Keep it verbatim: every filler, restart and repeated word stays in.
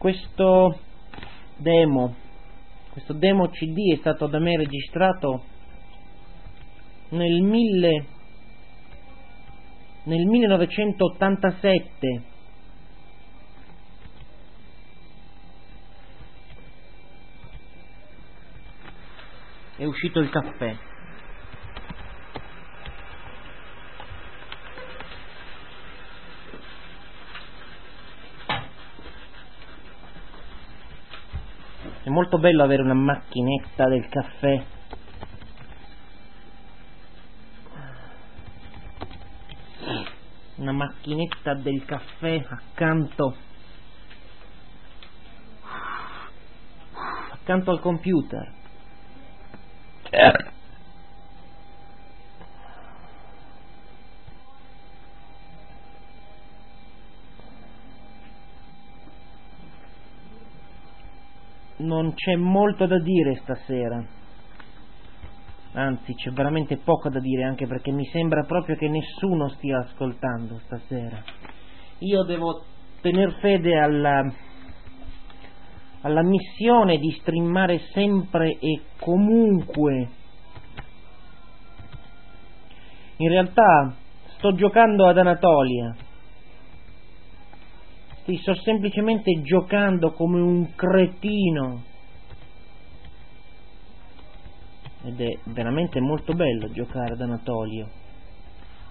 questo demo questo demo C D è stato da me registrato nel mille nel millenovecentottantasette. È uscito il caffè. È molto bello avere una macchinetta del caffè. Una macchinetta del caffè accanto accanto al computer. Non c'è molto da dire stasera, anzi c'è veramente poco da dire, anche perché mi sembra proprio che nessuno stia ascoltando stasera. Io devo tener fede alla alla missione di streamare sempre e comunque. In realtà sto giocando ad Anatolia, Sti sto semplicemente giocando come un cretino, ed è veramente molto bello giocare ad Anatolio.